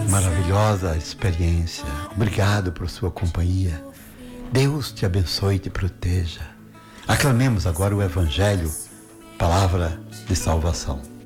Maravilhosa experiência. Obrigado por sua companhia. Deus te abençoe e te proteja. Aclamemos agora o Evangelho, palavra de salvação.